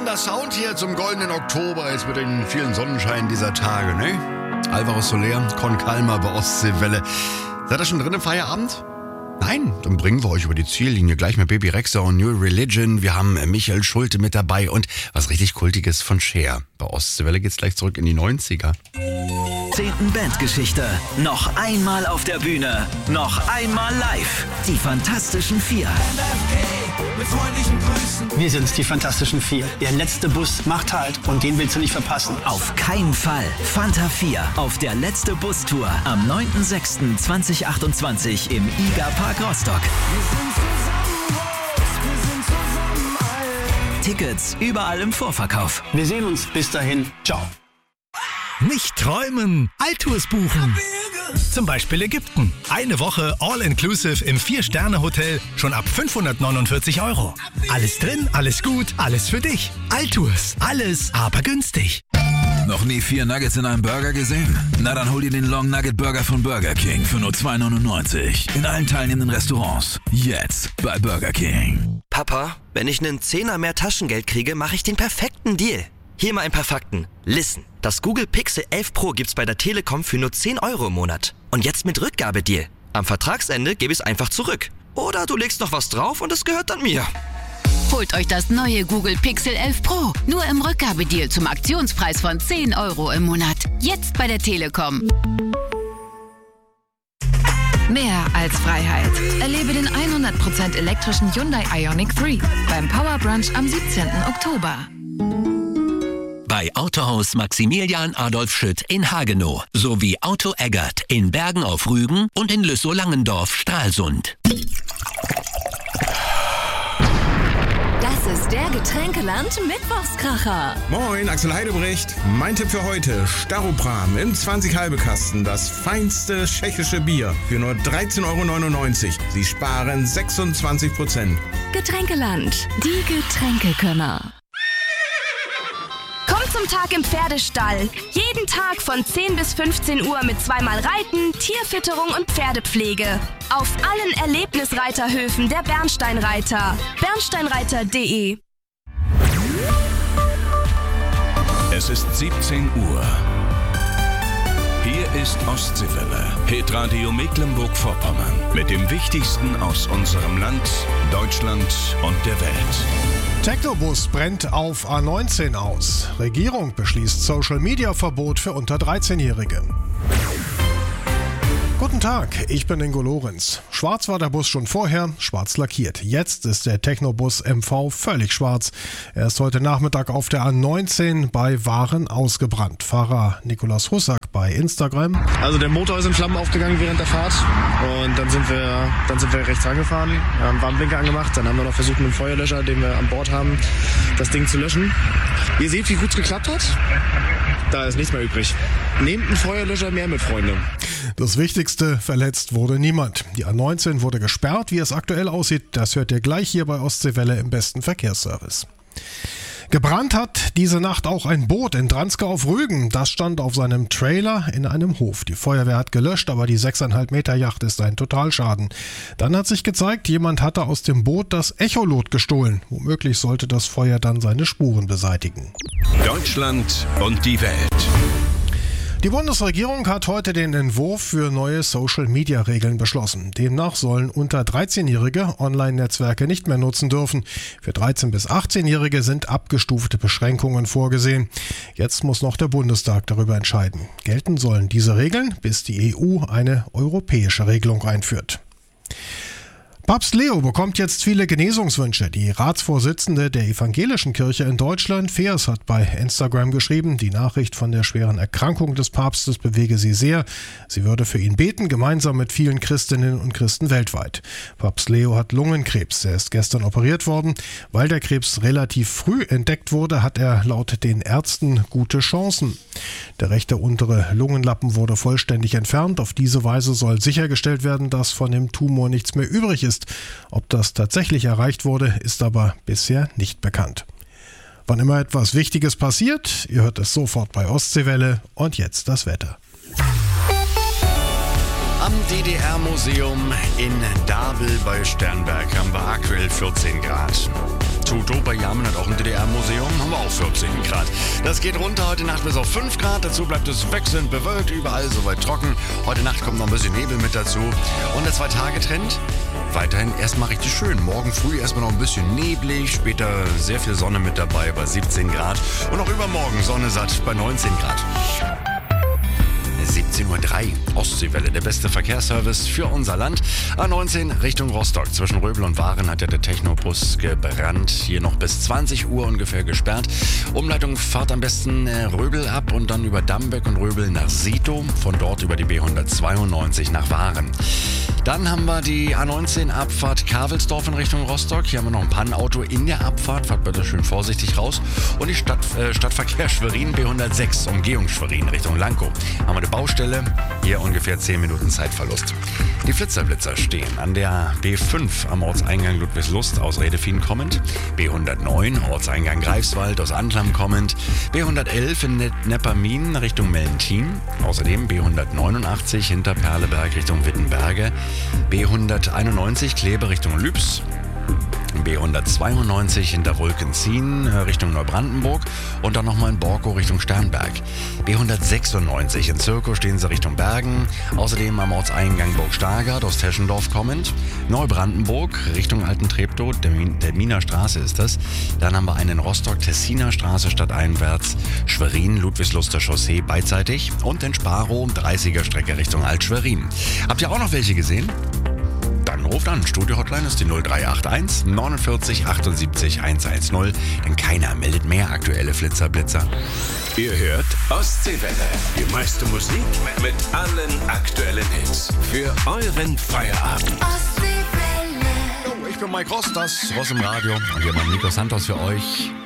Passender Sound hier zum goldenen Oktober, jetzt mit den vielen Sonnenscheinen dieser Tage, ne? Alvaro Soler, Con Calma bei Ostseewelle. Seid ihr schon drin im Feierabend? Nein, dann bringen wir euch über die Ziellinie gleich mit Baby Rexha und New Religion. Wir haben Michael Schulte mit dabei und was richtig Kultiges von Cher. Bei Ostseewelle geht's gleich zurück in die 90er. 10. Bandgeschichte. Noch einmal auf der Bühne. Noch einmal live. Die Fantastischen Vier. Wir sind's, die Fantastischen Vier. Der letzte Bus macht Halt und den willst du nicht verpassen. Auf keinen Fall. Fanta 4 auf der letzte Bustour am 9.06.2028 im IGA Park Rostock. Tickets überall im Vorverkauf. Wir sehen uns. Bis dahin. Ciao. Nicht träumen, Alltours buchen. Zum Beispiel Ägypten. Eine Woche All-Inclusive im 4-Sterne-Hotel schon ab 549 €. Alles drin, alles gut, alles für dich. Alltours, alles aber günstig. Noch nie 4 Nuggets in einem Burger gesehen? Na dann hol dir den Long Nugget Burger von Burger King für nur $2,99. In allen teilnehmenden Restaurants. Jetzt bei Burger King. Papa, wenn ich einen Zehner mehr Taschengeld kriege, mache ich den perfekten Deal. Hier mal ein paar Fakten. Listen, das Google Pixel 11 Pro gibt's bei der Telekom für nur 10 € im Monat. Und jetzt mit Rückgabedeal. Am Vertragsende gebe ich es einfach zurück. Oder du legst noch was drauf und es gehört dann mir. Holt euch das neue Google Pixel 11 Pro. Nur im Rückgabedeal zum Aktionspreis von 10 € im Monat. Jetzt bei der Telekom. Mehr als Freiheit. Erlebe den 100% elektrischen Hyundai Ioniq 3 beim Power Brunch am 17. Oktober. Bei Autohaus Maximilian Adolf Schütt in Hagenow sowie Auto Eggert in Bergen auf Rügen und in Lüssow-Langendorf Stralsund. Das ist der Getränkeland Mittwochskracher. Moin, Axel Heidebrecht. Mein Tipp für heute: Staropram im 20-Halbe-Kasten. Das feinste tschechische Bier für nur 13,99 €. Sie sparen 26%. Getränkeland, die Getränkekönner. Kommt zum Tag im Pferdestall. Jeden Tag von 10 bis 15 Uhr mit zweimal Reiten, Tierfütterung und Pferdepflege. Auf allen Erlebnisreiterhöfen der Bernsteinreiter. Bernsteinreiter.de. Es ist 17 Uhr. Hier ist Ostseewelle, Hitradio Mecklenburg-Vorpommern. Mit dem Wichtigsten aus unserem Land, Deutschland und der Welt. Technobus brennt auf A19 aus. Regierung beschließt Social-Media-Verbot für unter 13-Jährige. Guten Tag, ich bin Ingo Lorenz. Schwarz war der Bus schon vorher, schwarz lackiert. Jetzt ist der Technobus MV völlig schwarz. Er ist heute Nachmittag auf der A19 bei Waren ausgebrannt. Fahrer Nikolaus Hussack bei Instagram. Also der Motor ist in Flammen aufgegangen während der Fahrt und dann sind wir rechts rangefahren, haben Warnblinker angemacht, dann haben wir noch versucht mit dem Feuerlöscher, den wir an Bord haben, das Ding zu löschen. Ihr seht, wie gut es geklappt hat. Da ist nichts mehr übrig. Nehmt einen Feuerlöscher mehr mit, Freunde. Das Wichtigste, verletzt wurde niemand. Die A19 wurde gesperrt. Wie es aktuell aussieht, das hört ihr gleich hier bei Ostseewelle im besten Verkehrsservice. Gebrannt hat diese Nacht auch ein Boot in Dranske auf Rügen. Das stand auf seinem Trailer in einem Hof. Die Feuerwehr hat gelöscht, aber die 6,5 Meter Yacht ist ein Totalschaden. Dann hat sich gezeigt, jemand hatte aus dem Boot das Echolot gestohlen. Womöglich sollte das Feuer dann seine Spuren beseitigen. Deutschland und die Welt. Die Bundesregierung hat heute den Entwurf für neue Social-Media-Regeln beschlossen. Demnach sollen unter 13-Jährige Online-Netzwerke nicht mehr nutzen dürfen. Für 13- bis 18-Jährige sind abgestufte Beschränkungen vorgesehen. Jetzt muss noch der Bundestag darüber entscheiden. Gelten sollen diese Regeln, bis die EU eine europäische Regelung einführt. Papst Leo bekommt jetzt viele Genesungswünsche. Die Ratsvorsitzende der Evangelischen Kirche in Deutschland, Feers, hat bei Instagram geschrieben, die Nachricht von der schweren Erkrankung des Papstes bewege sie sehr. Sie würde für ihn beten, gemeinsam mit vielen Christinnen und Christen weltweit. Papst Leo hat Lungenkrebs. Er ist gestern operiert worden. Weil der Krebs relativ früh entdeckt wurde, hat er laut den Ärzten gute Chancen. Der rechte untere Lungenlappen wurde vollständig entfernt. Auf diese Weise soll sichergestellt werden, dass von dem Tumor nichts mehr übrig ist. Ob das tatsächlich erreicht wurde, ist aber bisher nicht bekannt. Wann immer etwas Wichtiges passiert, ihr hört es sofort bei Ostseewelle. Und jetzt das Wetter. Am DDR-Museum in Dabel bei Sternberg haben wir aktuell 14 Grad. Tuto bei Jamen hat auch ein DDR-Museum. Museum haben wir auch 14 Grad. Das geht runter heute Nacht bis auf 5 Grad. Dazu bleibt es wechselnd bewölkt, überall soweit trocken. Heute Nacht kommt noch ein bisschen Nebel mit dazu. Und der 2-Tage-Trend? Weiterhin erstmal richtig schön. Morgen früh erstmal noch ein bisschen neblig, später sehr viel Sonne mit dabei bei 17 Grad. Und auch übermorgen Sonne satt bei 19 Grad. 17:03 Uhr, Ostseewelle, der beste Verkehrsservice für unser Land. A19 Richtung Rostock. Zwischen Röbel und Waren hat ja der Technobus gebrannt. Hier noch bis 20 Uhr ungefähr gesperrt. Umleitung fahrt am besten Röbel ab und dann über Dambeck und Röbel nach Sito. Von dort über die B192 nach Waren. Dann haben wir die A19 Abfahrt Kavelsdorf in Richtung Rostock. Hier haben wir noch ein Pannenauto in der Abfahrt. Fahrt bitte schön vorsichtig raus. Und die Stadtverkehr Schwerin B106, Umgehung Schwerin Richtung Lankow. Haben wir eine Baustelle. Hier ungefähr 10 Minuten Zeitverlust. Die Flitzer stehen an der B5 am Ortseingang Ludwigslust aus Redefien kommend. B109 Ortseingang Greifswald aus Antlam kommend. B111 in Neppermin Richtung Mellentin. Außerdem B189 hinter Perleberg Richtung Wittenberge. B191 Kleve Richtung Lübs. B192 hinter Wolkenzien Richtung Neubrandenburg und dann nochmal in Borkow Richtung Sternberg. B196 in Zirkow stehen sie Richtung Bergen. Außerdem am Ortseingang Burg Stargard aus Teschendorf kommend. Neubrandenburg Richtung Alten Treptow, der Miner Straße ist das. Dann haben wir einen in Rostock, Tessiner Straße stadteinwärts, Schwerin, Ludwigsluster Chaussee beidseitig und in Sparow 30er Strecke Richtung Alt-Schwerin. Habt ihr auch noch welche gesehen? Dann ruft an. Studio-Hotline ist die 0381 49 78 110, denn keiner meldet mehr aktuelle Flitzer-Blitzer. Ihr hört Ostseewelle. Die meiste Musik mit allen aktuellen Hits. Für euren Feierabend. Ich bin Mike Ross, das Ross im Radio. Und hier mein Nico Santos für euch.